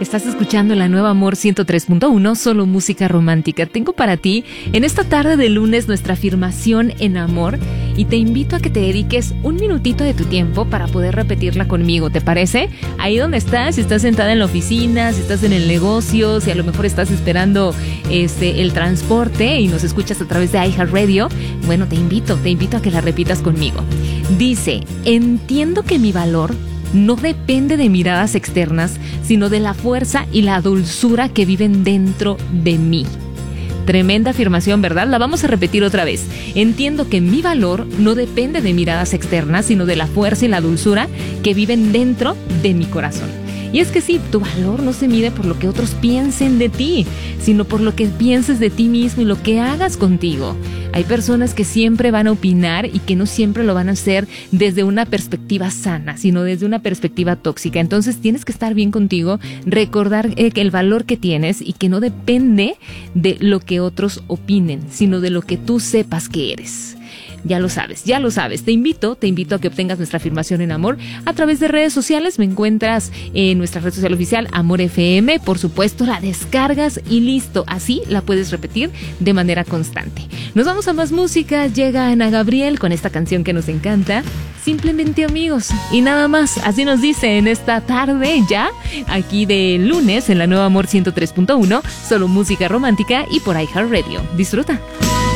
Estás escuchando la nueva Amor 103.1, solo música romántica. Tengo para ti en esta tarde de lunes nuestra afirmación en amor y te invito a que te dediques un minutito de tu tiempo para poder repetirla conmigo, ¿te parece? Ahí donde estás, si estás sentada en la oficina, si estás en el negocio, si a lo mejor estás esperando el transporte y nos escuchas a través de iHeartRadio, bueno, te invito a que la repitas conmigo. Dice, entiendo que mi valor no depende de miradas externas, sino de la fuerza y la dulzura que viven dentro de mí. Tremenda afirmación, ¿verdad? La vamos a repetir otra vez. Entiendo que mi valor no depende de miradas externas, sino de la fuerza y la dulzura que viven dentro de mi corazón. Y es que sí, tu valor no se mide por lo que otros piensen de ti, sino por lo que pienses de ti mismo y lo que hagas contigo. Hay personas que siempre van a opinar y que no siempre lo van a hacer desde una perspectiva sana, sino desde una perspectiva tóxica. Entonces tienes que estar bien contigo, recordar que el valor que tienes y que no depende de lo que otros opinen, sino de lo que tú sepas que eres. Ya lo sabes. Te invito a que obtengas nuestra afirmación en amor a través de redes sociales. Me encuentras en nuestra red social oficial Amor FM. Por supuesto, la descargas y listo. Así la puedes repetir de manera constante. Nos vamos a más música. Llega Ana Gabriel con esta canción que nos encanta. Simplemente amigos. Y nada más. Así nos dice en esta tarde ya, aquí de lunes en la nueva Amor 103.1. Solo música romántica y por iHeartRadio. Disfruta.